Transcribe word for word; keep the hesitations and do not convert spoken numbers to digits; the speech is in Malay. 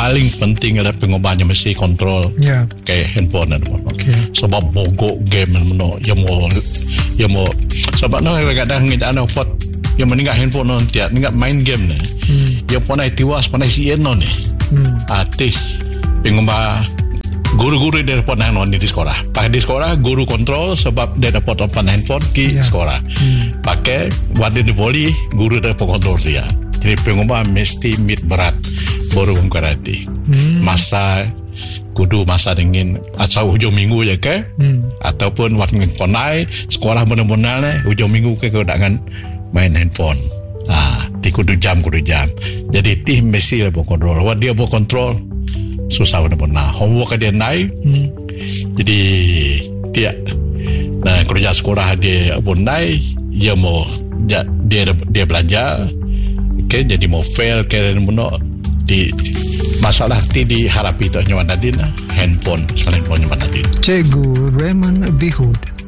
paling penting adalah pengubahnya mesti kontrol Ya. ke handphone dan Okay. sebab bogok game meno yang mau yang mau sebab no kadang ngida ana pot yang meninggal handphone non tiap ninggal main game ni Hmm. yang panai tiwas panai sien non ni Hmm. atih pengubah guru-guru dia dapat non di sekolah pakai di sekolah guru kontrol sebab dia dapat open handphone di Ya. sekolah Hmm. pakai wadah di poli guru dapat kontrol dia jadi pengubah mesti mit berat baru mengkarati Hmm. masa kudu masa dingin asal hujung minggu je ke Hmm. ataupun waktu konai sekolah benar-benar ni hujung minggu ke keundangan main handphone ah ti kudu jam kudu jam jadi ti mesti lah kontrol wah dia buat kontrol susah benar-benar homework dia naik Hmm. jadi dia nah kerja sekolah dia pun naik dia mau dia dia, dia belajar okay, jadi mau fail ke benar di masalah ti diharapi tu nyawa dadin handphone selain phone nyawa dadin Cikgu Raymond Bihud.